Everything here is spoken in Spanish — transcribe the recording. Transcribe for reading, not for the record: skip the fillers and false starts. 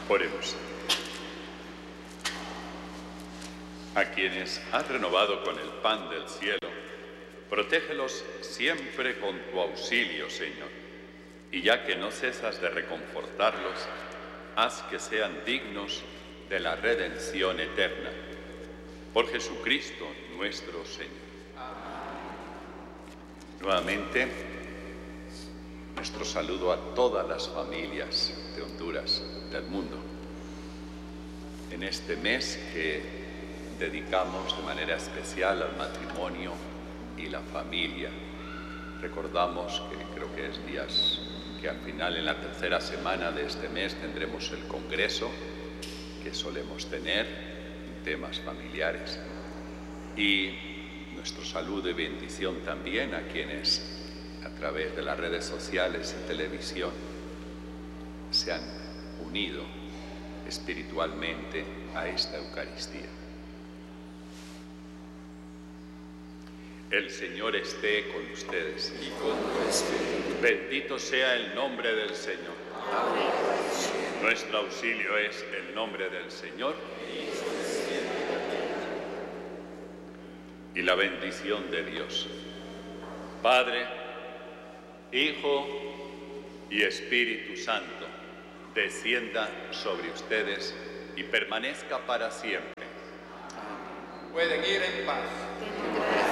Oremos. A quienes has renovado con el pan del cielo, protégelos siempre con tu auxilio, Señor. Y ya que no cesas de reconfortarlos, haz que sean dignos de la redención eterna. Por Jesucristo nuestro Señor. Nuevamente, nuestro saludo a todas las familias de Honduras, del mundo, en este mes que dedicamos de manera especial al matrimonio y la familia. Recordamos que creo que es días que al final, en la tercera semana de este mes, tendremos el congreso que solemos tener en temas familiares. Y nuestro saludo y bendición también a quienes a través de las redes sociales y televisión se han unido espiritualmente a esta Eucaristía. El Señor esté con ustedes. Y con tu espíritu. Bendito sea el nombre del Señor. Amén. Nuestro auxilio es el nombre del Señor. Y la bendición de Dios, Padre, Hijo y Espíritu Santo, descienda sobre ustedes y permanezca para siempre. Pueden ir en paz.